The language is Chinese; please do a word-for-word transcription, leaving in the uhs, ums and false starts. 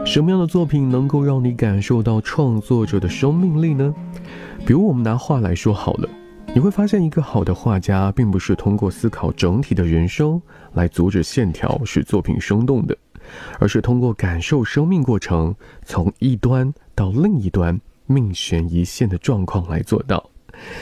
什么样的作品能够让你感受到创作者的生命力呢？比如我们拿画来说好了，你会发现一个好的画家并不是通过思考整体的人生来阻止线条使作品生动的，而是通过感受生命过程，从一端到另一端命悬一线的状况来做到。